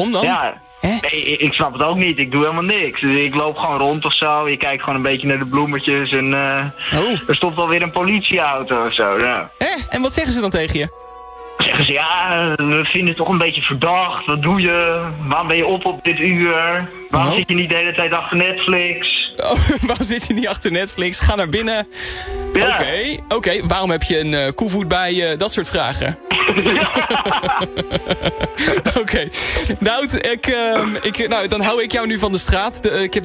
Waarom dan? Ja, nee, ik snap het ook niet. Ik doe helemaal niks. Dus ik loop gewoon rond of zo. Je kijkt gewoon een beetje naar de bloemetjes en er stopt alweer een politieauto of zo. Ja. En wat zeggen ze dan tegen je? Zeggen ze, ja, we vinden het toch een beetje verdacht. Wat doe je? Waarom ben je op dit uur? Waarom zit je niet de hele tijd achter Netflix? Waarom zit je niet achter Netflix? Ga naar binnen. Ja. Oké. Waarom heb je een koevoet bij je? Dat soort vragen. Oké. Nou, dan hou ik jou nu van de straat. Ik heb